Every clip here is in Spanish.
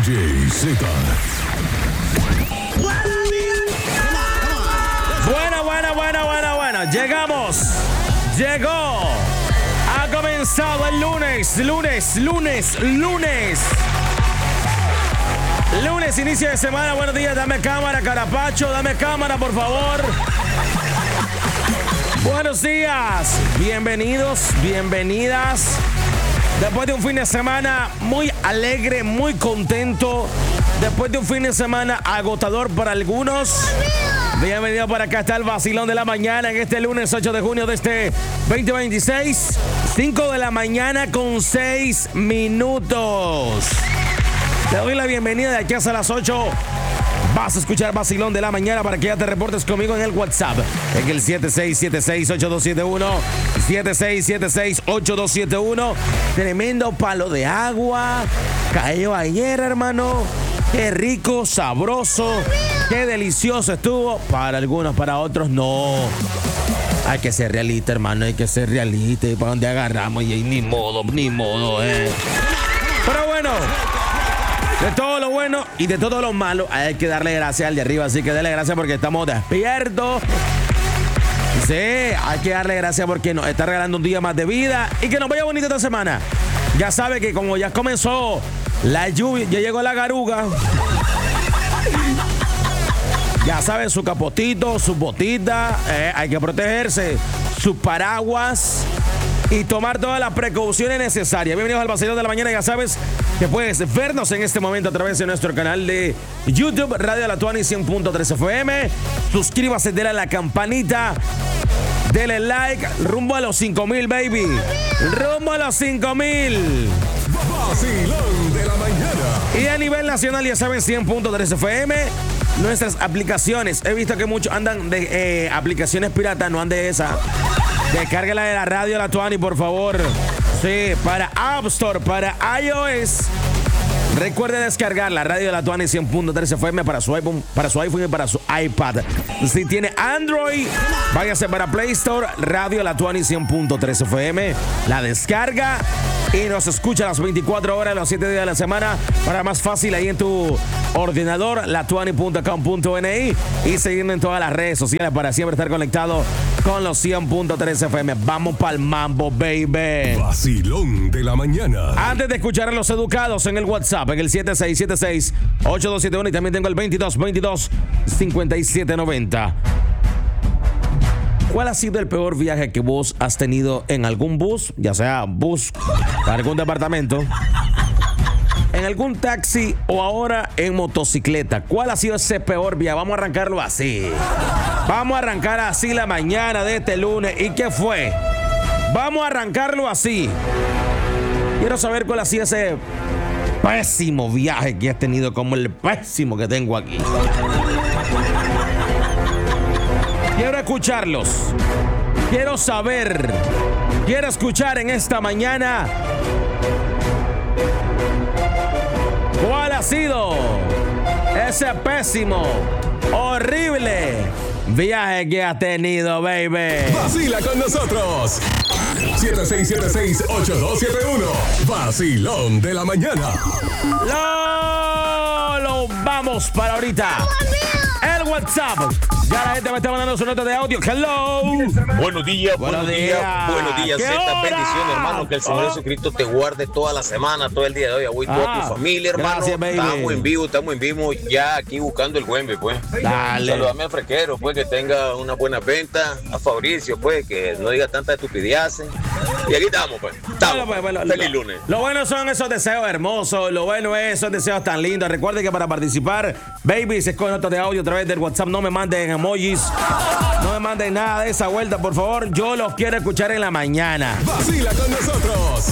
DJ Z. Buena. Llegó. Ha comenzado el lunes, inicio de semana. Buenos días, dame cámara, Carapacho, dame cámara, por favor. Buenos días, bienvenidas. Después de un fin de semana muy alegre, muy contento. Después de un fin de semana agotador para algunos. Bienvenido para acá, está el vacilón de la mañana en este lunes 8 de junio de este 2026. 5 de la mañana con 6 minutos. Te doy la bienvenida de aquí hasta las 8. Vas a escuchar vacilón de la mañana para que ya te reportes conmigo en el WhatsApp. En el 76768271. 76768271. Tremendo palo de agua. Cayó ayer, hermano. Qué rico, sabroso. Qué delicioso estuvo. Para algunos, para otros, no. Hay que ser realista, hermano. Hay que ser realista. Y para donde agarramos. Y ni modo. Pero bueno. De todo lo bueno y de todo lo malo hay que darle gracias al de arriba. Así que dale gracias porque estamos despiertos. Sí, hay que darle gracias porque nos está regalando un día más de vida. Y que nos vaya bonito esta semana. Ya sabe que como ya comenzó la lluvia, ya llegó la garuga. Ya sabe, su capotito, sus botitas. Hay que protegerse. Sus paraguas. Y tomar todas las precauciones necesarias. Bienvenidos al vacilón de la mañana. Ya sabes que puedes vernos en este momento a través de nuestro canal de YouTube, Radio La Tuani 100.3 FM. Suscríbase, dale a la campanita, dele like. Rumbo a los 5,000, baby. Rumbo a los 5,000. Vacilón de la mañana. Y a nivel nacional, ya saben, 100.3 FM. Nuestras aplicaciones. He visto que muchos andan de aplicaciones piratas, no andan de esa. Descárguela de la Radio La Tuani, por favor. Sí, para App Store, para iOS. Recuerde descargar la Radio La Tuani 100.3 FM para su iPhone y para su iPad. Si tiene Android, váyase para Play Store, Radio La Tuani 100.3 FM. La descarga y nos escucha las 24 horas, los 7 días de la semana. Para más fácil, ahí en tu ordenador, latuani.com.ni, y seguirnos en todas las redes sociales para siempre estar conectado con los 100.3 FM. Vamos pa'l mambo, baby. Vacilón de la mañana. Antes de escuchar a los educados en el WhatsApp, en el 76768271, y también tengo el 22225790. ¿Cuál ha sido el peor viaje que vos has tenido en algún bus? Ya sea bus para algún departamento, en algún taxi o ahora en motocicleta. ¿Cuál ha sido ese peor viaje? Vamos a arrancarlo así. Vamos a arrancar así la mañana de este lunes. ¿Y qué fue? Vamos a arrancarlo así. Quiero saber cuál ha sido ese pésimo viaje que has tenido, como el pésimo que tengo aquí. Quiero escucharlos. Quiero saber. Quiero escuchar en esta mañana cuál ha sido ese pésimo, horrible viaje que has tenido, baby. Vacila con nosotros. 76768271. Vacilón de la mañana. Lo vamos para ahorita. El WhatsApp. Ya la gente me está mandando su nota de audio. Hello. Buenos días. Buenos días, Z. Bendiciones, hermano. Que el Señor Jesucristo te guarde toda la semana, todo el día de hoy. A vos y toda tu familia, hermano. Gracias, baby. Estamos en vivo ya aquí buscando el Güembe, pues. Dale. Saludame al Frequero, pues, que tenga una buena venta. A Fabricio, pues, que no diga tanta estupideces. Y aquí estamos, pues. Feliz lunes. Lo bueno son esos deseos hermosos. Lo bueno es esos deseos tan lindos. Recuerden que para participar, baby, se escoge notas de audio a través del WhatsApp. No me manden emojis. No me manden nada de esa vuelta, por favor. Yo los quiero escuchar en la mañana. Vacila con nosotros.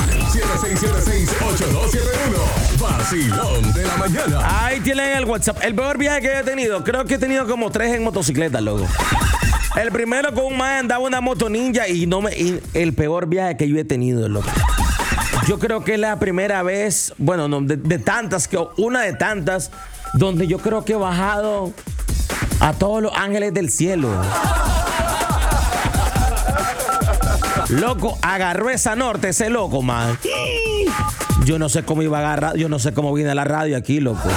76768271. Vacilón de la mañana. Ahí tienen el WhatsApp. El peor viaje que he tenido, creo que he tenido como 3 en motocicleta, loco. El primero con un man andaba una moto ninja y el peor viaje que yo he tenido, loco. Yo creo que es la primera vez, bueno, no, de tantas, una de tantas, donde yo creo que he bajado a todos los ángeles del cielo. Loco, agarró esa norte, ese loco, man. Yo no sé cómo iba a agarrar, yo no sé cómo viene la radio aquí, loco.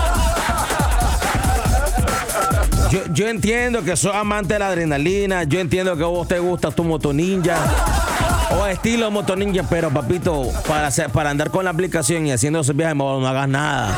Yo entiendo que sos amante de la adrenalina, yo entiendo que a vos te gusta tu Moto Ninja o estilo Moto Ninja, pero papito, para andar con la aplicación y haciendo esos viajes, no hagas nada.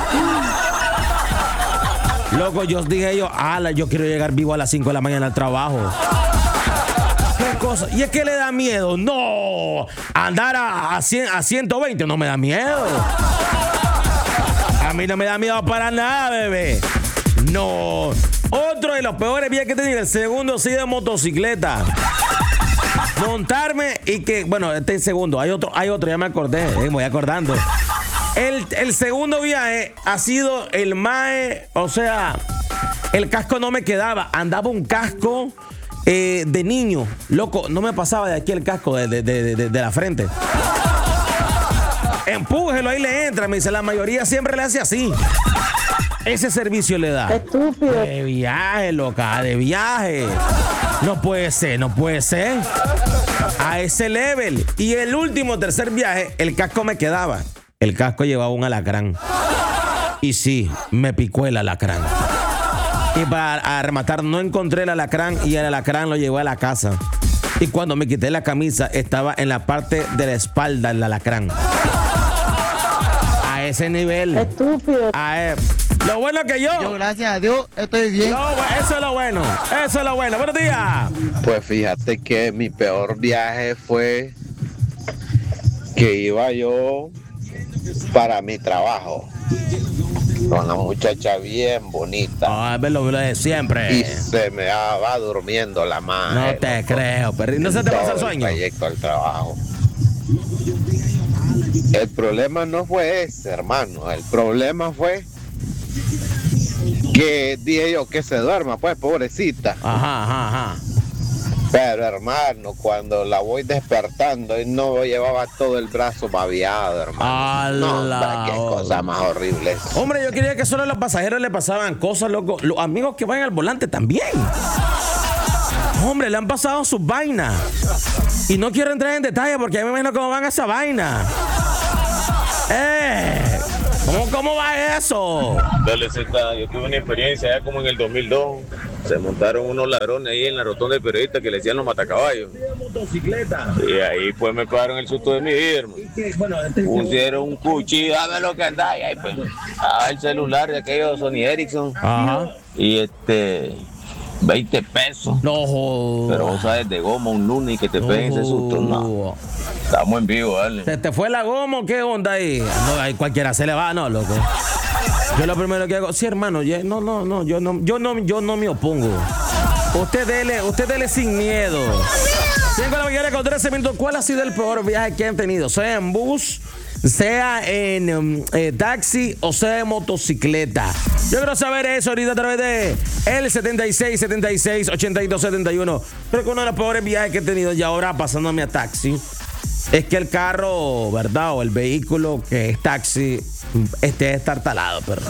Loco, yo quiero llegar vivo a las 5 de la mañana al trabajo. ¿Qué cosa? ¿Y es que le da miedo? No, andar a 120 no me da miedo. A mí no me da miedo para nada, bebé. No. Otro de los peores viajes que he tenido, el segundo sí de motocicleta. Montarme y que, bueno, este es el segundo. Hay otro, ya me acordé, me voy acordando. El segundo viaje ha sido el mae, o sea, el casco no me quedaba. Andaba un casco de niño. Loco, no me pasaba de aquí el casco de la frente. Empújelo, ahí le entra. Me dice, la mayoría siempre le hace así. Ese servicio le da. Estúpido. De viaje, loca, de viaje. No puede ser. A ese level. Y el último, tercer viaje, el casco me quedaba. El casco llevaba un alacrán. Y sí, me picó el alacrán. Y para rematar, no encontré el alacrán y el alacrán lo llevé a la casa. Y cuando me quité la camisa, estaba en la parte de la espalda el alacrán. A ese nivel. Estúpido. Lo bueno que yo, gracias a Dios, estoy bien. Eso es lo bueno. Buenos días. Pues fíjate que mi peor viaje fue que iba yo para mi trabajo con una muchacha bien bonita. Lo de siempre. Y se me va durmiendo la mano. No te creo, perrito. ¿No se te pasa el sueño? El trayecto al trabajo. El problema no fue ese, hermano. El problema fue que dije yo que se duerma, pues, pobrecita. Ajá. Pero, hermano, cuando la voy despertando y no llevaba todo el brazo babeado, hermano. No, hombre, qué cosa más horrible. Hombre, yo quería que solo a los pasajeros le pasaban cosas, loco. Los amigos que van al volante también. Hombre, le han pasado sus vainas. Y no quiero entrar en detalle porque ya me imagino cómo van a esa vaina. ¿Cómo va eso? Dale, Z, yo tuve una experiencia ya como en el 2002. Se montaron unos ladrones ahí en la rotonda del periodista que le decían los matacaballos. Y ahí pues me pagaron el susto de mi vida, hermano. Pusieron un cuchillo, dame lo que anda. Y ahí pues, el celular de aquellos Sony Ericsson. Ajá. Y 20 pesos. No jodas. Pero vos sabes, de goma un lunes y que te peguen ese susto, no. Estamos en vivo, dale. ¿Se te fue la goma o qué onda ahí? No, ahí cualquiera se le va, no, loco. Yo lo primero que hago, sí, hermano, yo no me opongo. Usted dele sin miedo. 5 de la mañana con 13 minutos. ¿Cuál ha sido el peor viaje que han tenido? Sea en bus, sea en taxi o sea en motocicleta. Yo quiero saber eso ahorita a través de el 76768271. Creo que uno de los peores viajes que he tenido ya ahora pasándome a taxi es que el carro, ¿verdad? O el vehículo que es taxi esté estartalado, pero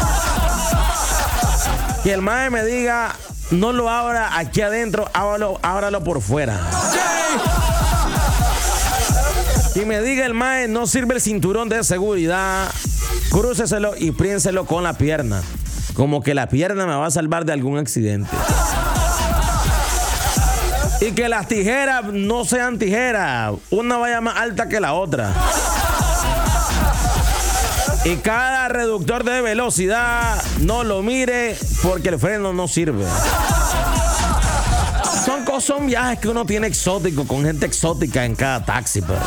que el mae me diga, no lo abra aquí adentro, ábralo por fuera. Y me diga el mae, no sirve el cinturón de seguridad, crúceselo y priénselo con la pierna. Como que la pierna me va a salvar de algún accidente. Y que las tijeras no sean tijeras, una vaya más alta que la otra. Y cada reductor de velocidad no lo mire porque el freno no sirve. Son viajes que uno tiene exóticos, con gente exótica en cada taxi, pero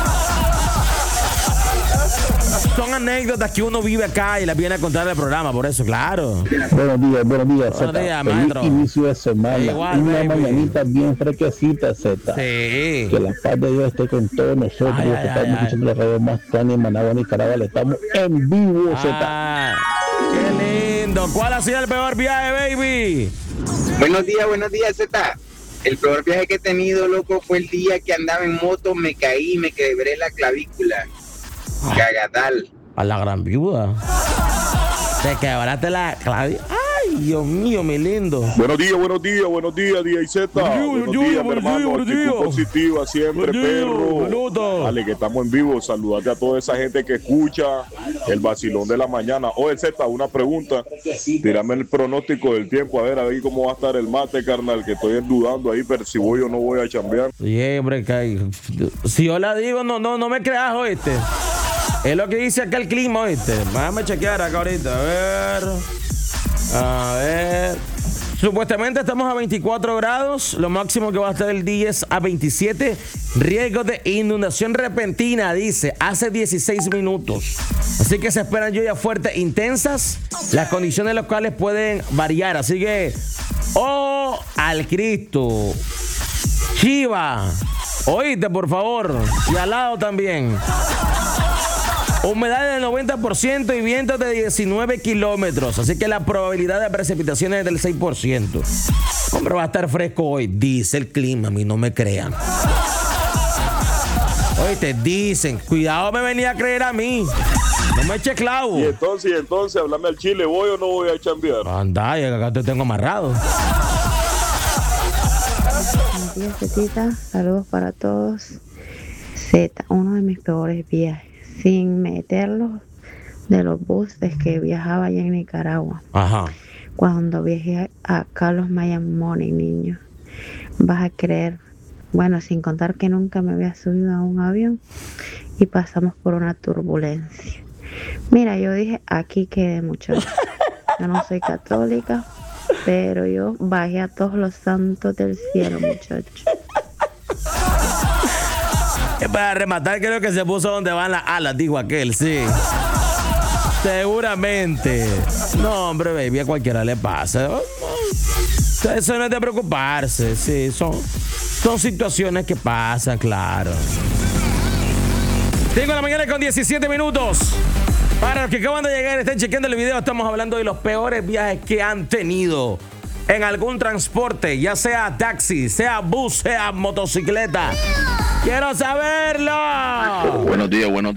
son anécdotas que uno vive acá y las viene a contar en el programa, por eso, claro. Buenos días, Buenos días, maestro. Feliz inicio de semana. Igual, una baby. mañanita bien fresquecita, Z. Sí. Que la paz de Dios esté con todos nosotros. Que estamos escuchando la radio más Tony en Managua, Nicaragua. Le estamos en vivo, Z. Qué lindo. ¿Cuál ha sido el peor viaje, baby? Buenos días, Z. El peor viaje que he tenido, loco, fue el día que andaba en moto, me caí y me quebré la clavícula. Cagadal. A la gran viuda. Te quebraste la clavícula. Ay, Ay, Dios mío, mi lindo. Buenos días, día y Z. Buenos días, mi hermano. Actitud positiva siempre, perro. Dale, que estamos en vivo. Saludate a toda esa gente que escucha el vacilón de la mañana. Oye, Z, una pregunta. Tírame el pronóstico del tiempo. A ver ahí cómo va a estar el mate, carnal, que estoy dudando ahí, pero si voy o no voy a chambear. Sí, hombre, si yo la digo, no me creas, oíste. Es lo que dice acá el clima, oíste. Déjame chequear acá ahorita. A ver. Supuestamente estamos a 24 grados. Lo máximo que va a estar el día es a 27. Riesgo de inundación repentina, dice, hace 16 minutos. Así que se esperan lluvias fuertes intensas. Las condiciones locales pueden variar. Así que, al Cristo. Chiva, oíste, por favor. Y al lado también. Humedad del 90% y vientos de 19 kilómetros. Así que la probabilidad de precipitaciones es del 6%. Hombre, va a estar fresco hoy. Dice el clima, a mí no me crean. Oíste, dicen. Cuidado, me venía a creer a mí. No me eche clavo. Y entonces, háblame al chile. ¿Voy o no voy a chambear? Anda, y acá te tengo amarrado. Buenos días, Zetita. Saludos para todos. Z, uno de mis peores viajes. Sin meterlos de los buses que viajaba allá en Nicaragua. Ajá. Cuando viajé a Carlos Mayan Morning, niño. Vas a creer, bueno, sin contar que nunca me había subido a un avión y pasamos por una turbulencia. Mira, yo dije, aquí quedé, muchacho. Yo no soy católica, pero yo bajé a todos los santos del cielo, muchacho. Para rematar, creo que se puso donde van las alas, dijo aquel, sí. Seguramente. No, hombre, baby, a cualquiera le pasa. Eso no es de preocuparse, sí. Son situaciones que pasan, claro. 5 de la mañana con 17 minutos. Para los que acaban de llegar, estén chequeando el video. Estamos hablando de los peores viajes que han tenido en algún transporte, ya sea taxi, sea bus, sea motocicleta. ¡Quiero saberlo! Buenos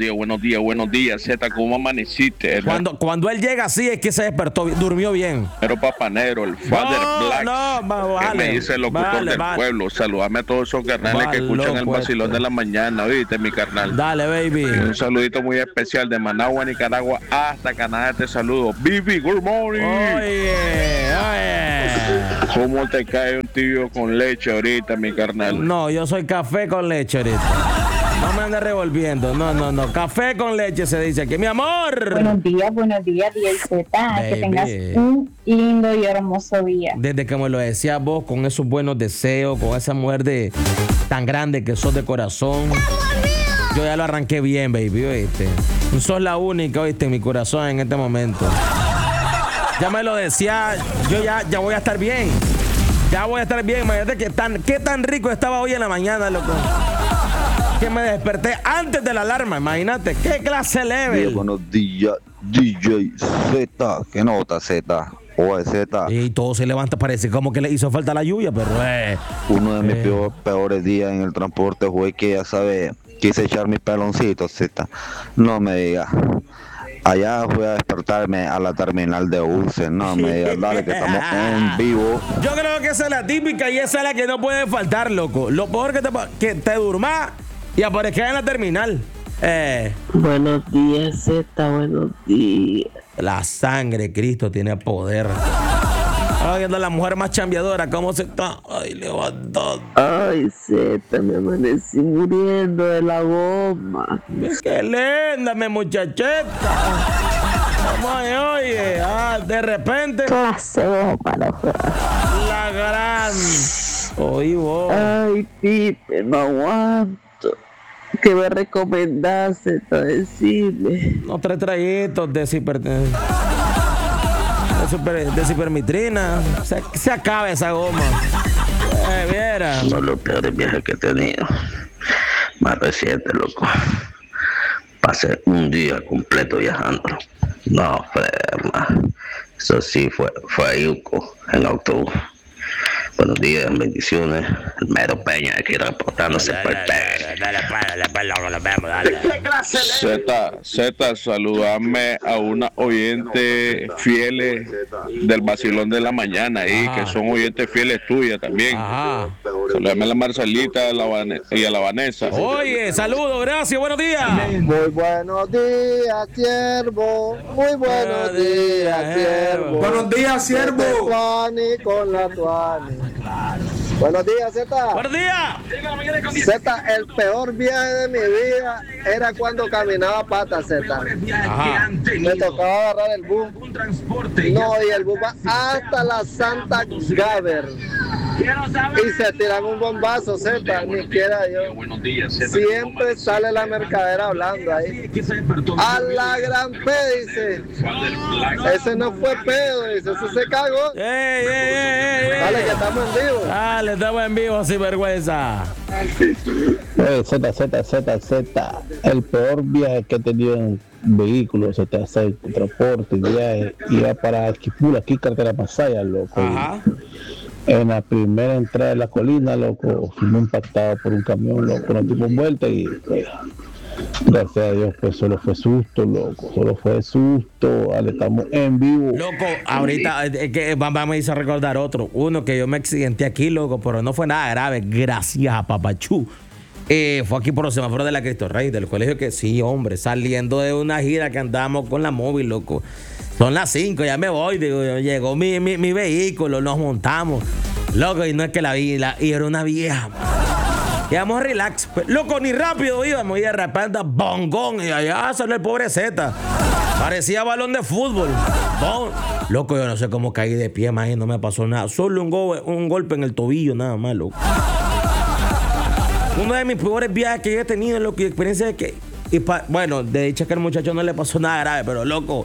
días, Z, ¿cómo amaneciste? Cuando él llega así es que se despertó, durmió bien. Pero Papá Negro, el Father Black, vale, que me dice el locutor del pueblo. Saludame a todos esos carnales que escuchan el vacilón de la mañana, ¿viste, mi carnal? Dale, baby. Y un saludito muy especial de Managua, Nicaragua, hasta Canadá, te saludo. Bibi, good morning. Oye. ¿Cómo te cae un tibio con leche ahorita, mi carnal? No, yo soy café con leche ahorita. No me andes revolviendo. No. Café con leche se dice aquí. ¡Mi amor! Buenos días, día y Z. Que tengas un lindo y hermoso día. Desde que me lo decías vos, con esos buenos deseos, con esa mujer tan grande que sos de corazón. Yo ya lo arranqué bien, baby, ¿oíste? Sos la única, ¿oíste? En mi corazón en este momento. Ya me lo decía, yo ya voy a estar bien. Ya voy a estar bien. Imagínate qué tan rico estaba hoy en la mañana, loco. Que me desperté antes de la alarma, imagínate. ¡Qué clase leve! Buenos días, DJ Z. ¿Qué nota, Z? Oye, Z. Y todo se levanta, parece como que le hizo falta la lluvia, pero uno de mis peores días en el transporte fue que, ya sabes, quise echar mis peloncitos, Z. No me digas. Allá fui a despertarme a la terminal de buses. No me digas, dale, que estamos en vivo. Yo creo que esa es la típica y esa es la que no puede faltar, loco. Lo peor que te durmas y aparezcas en la terminal. Buenos días, Z, buenos días. La sangre, Cristo, tiene poder. Viendo a la mujer más chambeadora, cómo se está. Ay, levantando. Ay, Z, me amanecí muriendo de la goma. Qué linda, mi muchacheta. Oye, de repente. Clase goma, la gran. Oí vos. Ay, Pipe, no aguanto. ¿Qué me recomendaste para decirle? Unos 3 traguitos de cipermitrina. Se acaba esa goma. Viera. Uno de los peores viajes que he tenido. Más reciente, loco. Pasé un día completo viajando. No, ferma. Eso sí, fue a Yuco en autobús. Buenos días, bendiciones. El Mero Peña aquí reportándose por el Z, saludame a una oyente fieles del vacilón de la mañana ahí, que son oyentes fieles tuyas también. Saludame a la Marcelita y a la Vanessa. Oye, saludos, gracias, buenos días. Muy buenos días, siervo. Muy buenos días, siervo. Buenos días, siervo. Tuani con la Tuani. Buenos días, Z. Buenos días. Z, el peor viaje de mi vida era cuando caminaba a pata, Z. Me tocaba agarrar el bus. No, y el bus va hasta la Santa Gaber. Y se tiran un bombazo, Z, ni quiera yo. Siempre sale la mercadera hablando ahí. A la gran P, dice. Ese no fue pedo, dice. Ese se cagó. Dale, que estamos en vivo. Dale, estamos en vivo, sin vergüenza. Z. El peor viaje que he tenido en vehículos, transporte, viaje, iba para Esquipula, aquí carretera Masaya, loco. En la primera entrada de la colina, loco, fuimos impactados por un camión, loco, nos dimos vuelta y pues, gracias a Dios, pues solo fue susto, loco, Vale, estamos en vivo. Loco, ahorita que Bamba me hizo recordar otro, uno que yo me accidenté aquí, loco, pero no fue nada grave, gracias a Papachú. Fue aquí por los semáforos de la Cristo Rey, del colegio que sí, hombre, saliendo de una gira que andábamos con la móvil, loco. Son las 5, ya me voy, digo, llegó mi vehículo, nos montamos. Loco, y no es que la vi, y era una vieja. Íbamos relax, loco, ni rápido íbamos, y de repente, bongón, y allá salió el pobre Z. Parecía balón de fútbol. Loco, yo no sé cómo caí de pie, más y no me pasó nada. Solo un golpe en el tobillo, nada más, loco. Uno de mis peores viajes que yo he tenido, loco, y experiencia de que... bueno, de dicha que al muchacho no le pasó nada grave, pero loco...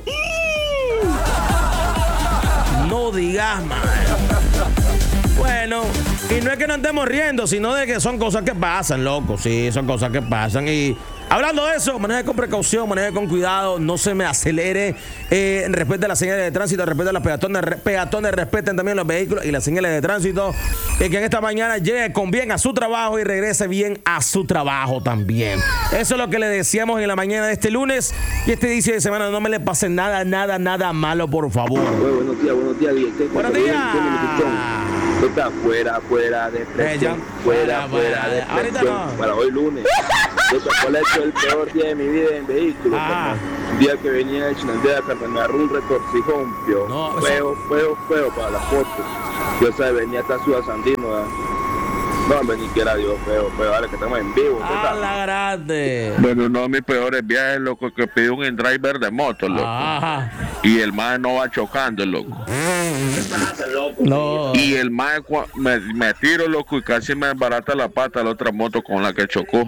No digas, man. Bueno, y no es que no estemos riendo, sino de que son cosas que pasan, loco. Sí, son cosas que pasan. Y hablando de eso, maneje con precaución, maneje con cuidado, no se me acelere, respete las señales de tránsito, respete a los peatones, respeten también los vehículos y las señales de tránsito. Y que en esta mañana llegue con bien a su trabajo y regrese bien a su trabajo también. Eso es lo que le decíamos en la mañana de este lunes. Y este inicio de semana no me le pase nada malo, por favor. Buenos días. Buenos días. Está fuera de presión. Fuera de presión. Para hoy lunes. ¿Cuál ha hecho el peor día de mi vida en vehículo? Un día que venía de Chinandea que me agarró un retorcijón, pio. No, feo para la foto. Yo venía hasta Ciudad Sandino. No, ni quiera Dios, feo, dale que estamos en vivo. ¡A la grande! Bueno, uno de mis peores viajes, loco, que pidió un driver de moto, loco. Y el mae no va chocando, loco. No. Y el mae me tiro, loco, y casi me desbarata la pata la otra moto con la que chocó.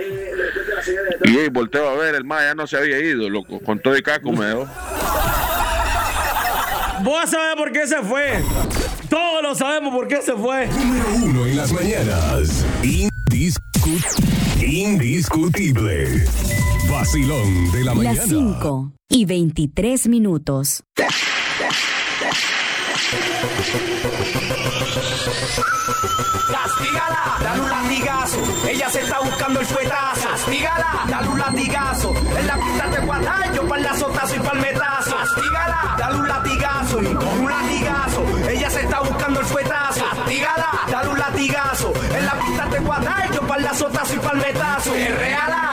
Y volteo a ver, el mae ya no se había ido, loco. Con todo y caco me dejó. Vos sabés por qué se fue. Todos lo sabemos por qué se fue. Número 1 en las mañanas. Indiscutible. Vacilón de la mañana. Las 5:23. Castígala, dale un latigazo. Ella se está buscando el fuetazo. Castígala, dale un latigazo. En la pista te guadallo para el azotazo y para el metazo. Castígala, dale un latigazo. Y con un latigazo, ella se está buscando el fuetazo. Castígala, dale un latigazo. En la pista te guadallo para el azotazo y para el metazo. Perréala,